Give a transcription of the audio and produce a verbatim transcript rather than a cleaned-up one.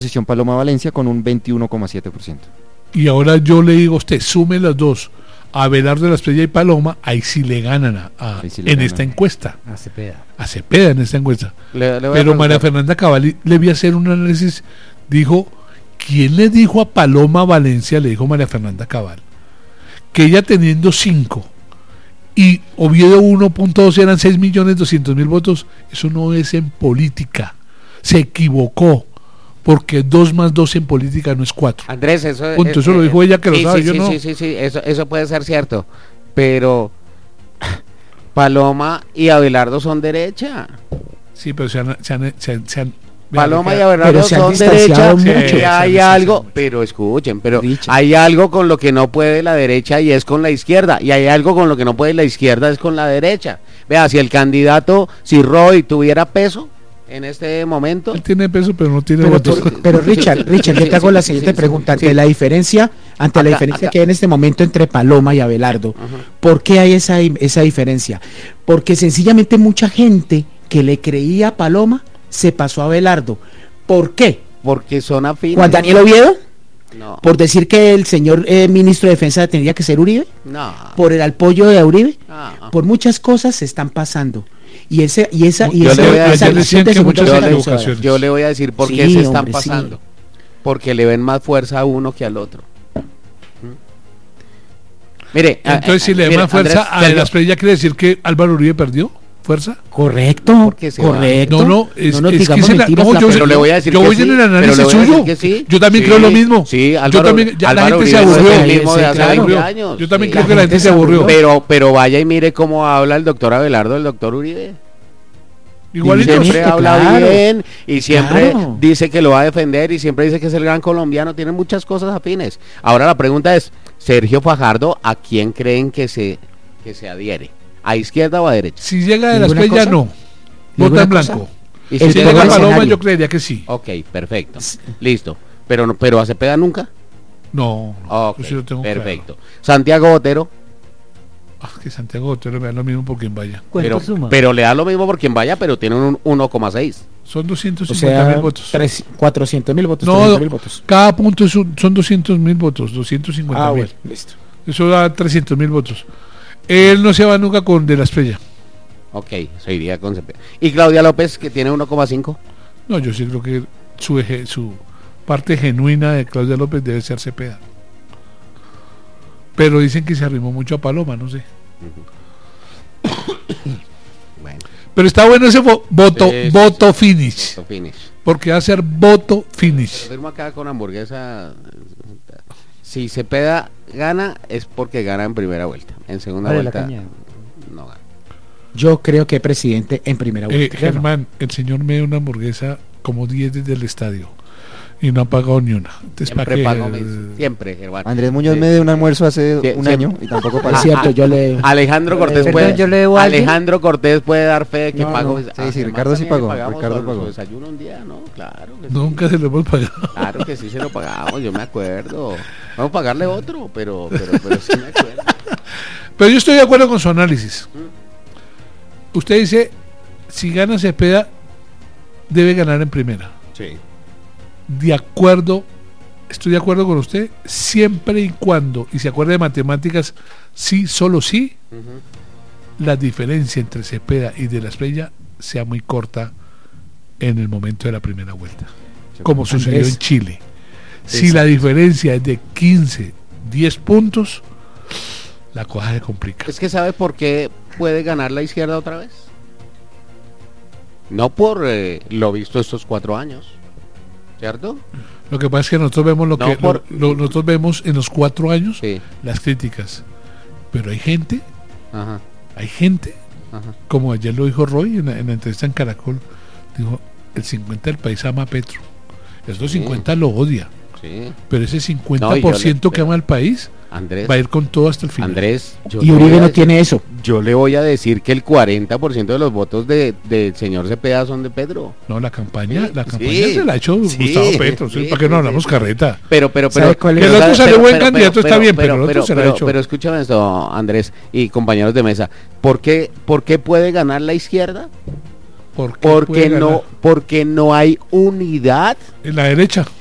posición Paloma Valencia con un veintiuno coma siete por ciento. Y ahora yo le digo a usted, sume las dos, a Abelardo de la Espriella y Paloma, ahí sí le ganan a, a, sí le en ganan. esta encuesta. A Cepeda. A Cepeda en esta encuesta. Le, le Pero María Fernanda Cabal le vi a hacer un análisis, dijo, ¿quién le dijo a Paloma Valencia, le dijo María Fernanda Cabal, que ella teniendo cinco y Oviedo uno punto dos eran seis millones doscientos mil votos? Eso no es en política. Se equivocó, porque dos más dos en política no es cuatro. Andrés, eso, Punto, eh, eso lo dijo ella que sí, lo sabe, sí, yo sí, no. sí, sí, sí, eso, eso puede ser cierto, pero Paloma y Abelardo son derecha. Sí, pero se han... Se han, se han, se han Paloma y vean, Abelardo se han son distanciado derecha, mucho. y Sí, hay se han algo, distanciado pero escuchen, pero Dicha. hay algo con lo que no puede la derecha y es con la izquierda, y hay algo con lo que no puede la izquierda es con la derecha. Vea, si el candidato, si Roy tuviera peso en este momento, él tiene peso, pero no tiene Pero, votos. por- pero Richard, Richard, yo te hago la siguiente pregunta. Ante sí. la diferencia, ante la Acá, diferencia acá. que hay en este momento entre Paloma y Abelardo, Ajá. ¿por qué hay esa, esa diferencia? Porque sencillamente mucha gente que le creía a Paloma se pasó a Abelardo. ¿Por qué? porque son afines. Juan Daniel Oviedo, No, por decir que el señor eh, ministro de Defensa tendría que ser Uribe, no, por el apoyo de Uribe, no. por muchas cosas se están pasando. Y ese y esa y Yo esa, le voy a esa decir- acción de decían que segunda muchas yo, vuelta le, no se va a dar. equivocaciones. yo le voy a decir por qué Sí, se están hombre, sí. pasando. Porque le ven más fuerza a uno que al otro. ¿Mm? Mire, Entonces, ah, si le da mire, más fuerza Andrés, a Sergio, la Espriella, ¿quiere decir que Álvaro Uribe perdió fuerza? Correcto, Porque se va. correcto. No, no, es, no nos es que digamos es la- mentiras, no, la yo, pe- pero le voy a decir yo que voy sí, en el pero análisis le voy a decir suyo. que sí. Yo también Sí, creo lo mismo. sí, yo Álvaro- también, ya la Álvaro gente se Uribe no es aburrió. el mismo de Sí, hace claro. veinte años. Yo también Sí. creo que la gente se aburrió. Pero, pero vaya y mire cómo habla el doctor Abelardo del doctor Uribe. Igualito. Siempre Igualito, habla claro. bien y siempre Claro. dice que lo va a defender y siempre dice que es el gran colombiano. Tienen muchas cosas afines. Ahora la pregunta es, Sergio Fajardo, ¿a quién creen que se, que se adhiere? ¿A izquierda o a derecha? Si llega de la ¿Ninguna Espriella, cosa? no. ¿Ninguna Vota en cosa? blanco. Y El Si llega- llega peor Paloma, escenario. yo creería que sí. Ok, perfecto. Listo. Pero, no- pero a Cepeda nunca. No, no, Ok, yo sí lo tengo perfecto. Santiago Botero, claro. Ah, que Santiago Botero me da lo mismo por quien vaya. ¿Cuánto pero, suma? pero le da lo mismo por quien vaya, pero tiene un uno coma seis. Son doscientos O cincuenta mil sea, votos. tres- cuatrocientos mil votos, No, trescientos mil votos. cada punto es un- son doscientos mil votos, doscientos cincuenta Ah, mil. bueno, listo. Eso da trescientos mil votos. Él no se va nunca con de la Espriella. Ok, se iría con Cepeda. Y Claudia López, que tiene uno coma cinco. No, yo sí creo que su eje, su parte genuina de Claudia López debe ser Cepeda. Pero dicen que se arrimó mucho a Paloma, no sé. Bueno, Pero está bueno ese vo- voto, Sí, sí, voto finish. to finish. Porque va a ser voto finish. Firmo acá con hamburguesa. Si Cepeda gana, es porque gana en primera vuelta. En segunda Vale la vuelta, caña. no gana. Yo creo que presidente en primera Eh, vuelta. Germán, el señor me dio una hamburguesa como diez desde el estadio y no ha pagado ni una. Entonces, ¿para Siempre qué? pago mis- Siempre, Germán. Andrés Muñoz Sí. me dio un almuerzo hace Sí, un sí. año y tampoco Es pagó. cierto, yo le... Alejandro Cortés Perdón, puede. yo le debo a alguien. Alejandro Cortés puede dar fe de que No, pago. no. mis- Sí, a sí, Germán Ricardo sí también le pagó, pagamos Ricardo su- pagó. su desayuno un día, ¿no? Claro. Que sí. Nunca se lo hemos pagado. Claro que sí se lo pagamos, yo me acuerdo. Vamos a pagarle otro, pero, pero, pero sí me acuerdo. Pero yo estoy de acuerdo con su análisis. Usted dice, si gana Cepeda, debe ganar en primera. Sí. De acuerdo, estoy de acuerdo con usted, siempre y cuando, y se acuerde de matemáticas, sí, solo sí, la diferencia entre Cepeda y de la Espriella sea muy corta en el momento de la primera vuelta, como sucedió Andrés. en Chile. Si Exacto. la diferencia es de quince, diez puntos, la cosa se complica. Es que ¿sabe por qué puede ganar la izquierda otra vez? No por eh, lo visto estos cuatro años, ¿cierto? Lo que pasa es que nosotros vemos lo No, que por- lo- lo- nosotros vemos en los cuatro años Sí. las críticas, pero hay gente, Ajá, hay gente, ajá. como ayer lo dijo Roy en la, en la entrevista en Caracol, dijo el cincuenta del país ama a Petro, el otro Sí. cincuenta lo odia, Sí. pero ese No, cincuenta y por yo le- ciento que pero- ama al país Andrés, va a ir con todo hasta el final. Andrés, yo Y le voy Uribe a no decir- tiene eso. Yo le voy a decir que el cuarenta por ciento de los votos de, del señor Cepeda son de Pedro. No, la campaña, Sí, la campaña sí, se la ha hecho sí, Gustavo Petro, ¿sí? sí, ¿Para qué no sí, hablamos sí. carreta? Pero, pero, pero. ¿Sabe cuál es? Que el pero, otro ¿sabe? salió buen pero, candidato, pero, está bien, pero, pero el otro pero, se la ha pero, hecho. pero escúchame esto, Andrés y compañeros de mesa. ¿Por qué, por qué puede ganar la izquierda? ¿Por qué Porque puede no, ganar? porque no hay unidad En la derecha.